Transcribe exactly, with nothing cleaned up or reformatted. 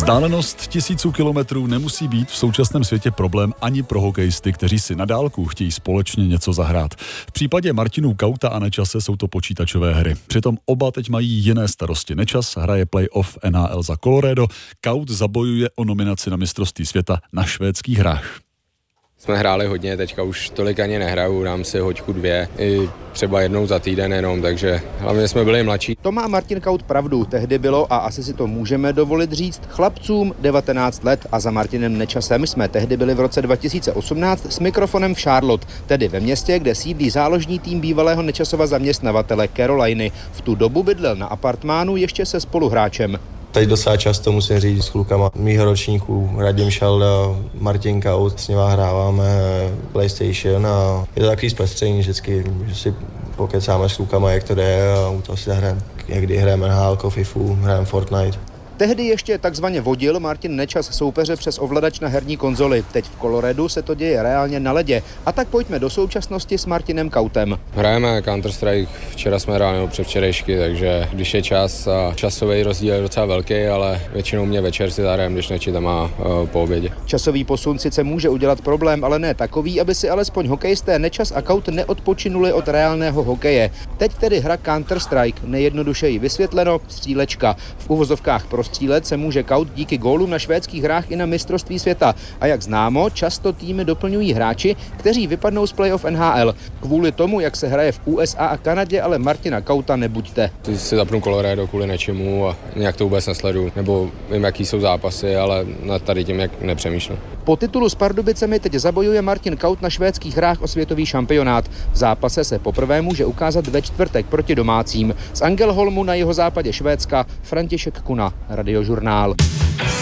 Vzdálenost tisíců kilometrů nemusí být v současném světě problém ani pro hokejisty, kteří si na dálku chtějí společně něco zahrát. V případě Martinů Kauta a Nečase jsou to počítačové hry. Přitom oba teď mají jiné starosti. Nečas hraje playoff N H L za Colorado, Kaut zabojuje o nominaci na mistrovství světa na švédských hrách. Jsme hráli hodně, teďka už tolik ani nehraju, dám si hoďku dvě, i třeba jednou za týden jenom, takže hlavně jsme byli mladší. To má Martin Kaut pravdu, tehdy bylo, a asi si to můžeme dovolit říct, chlapcům devatenáct let a za Martinem Nečasem jsme tehdy byli v roce dva tisíce osmnáct s mikrofonem v Charlotte, tedy ve městě, kde sídlí záložní tým bývalého Nečasova zaměstnavatele Caroliny. V tu dobu bydlel na apartmánu ještě se spoluhráčem. Teď docela často musím říct s klukama mýho ročníků, Radim Šalda, Martin Kaut, s nimi hráváme PlayStation a je to takový zpestření vždycky, že si pokecáme s klukama, jak to jde a u toho si zahrajeme. Někdy hrajeme N H L, FIFU, hrajeme Fortnite. Tehdy ještě takzvaně vodil Martin Nečas soupeře přes ovladač na herní konzoli. Teď v Coloradu se to děje reálně na ledě. A tak pojďme do současnosti s Martinem Kautem. Hrajeme Counter-Strike, včera jsme hráli nebo předvčerejšky, takže když je čas a časový rozdíl je docela velký, ale většinou mě večer si zahrajeme, když Neči tam má uh, po obědě. Časový posun sice může udělat problém, ale ne takový, aby si alespoň hokejisté Nečas a Kaut neodpočinuli od reálného hokeje. Teď tedy hra Counter-Strike, nejjednodušeji vysvětleno střílečka. V uvozovkách pro střílet se může Kaut díky gólům na švédských hrách i na mistrovství světa. A jak známo, často týmy doplňují hráči, kteří vypadnou z playoff N H L. Kvůli tomu, jak se hraje v U S A a Kanadě, ale Martina Kauta nebuďte. Ty si zapnu Colorado kvůli něčemu a nějak to vůbec nesleduju. Nebo vím, jaký jsou zápasy, ale nad tady tím jak nepřemýšlím. Po titulu s Pardubicemi teď zabojuje Martin Kaut na švédských hrách o světový šampionát. V zápase se poprvé může ukázat ve čtvrtek proti domácím. Z Angelholmu na jihozápadě Švédska František Kuna, Radiožurnál.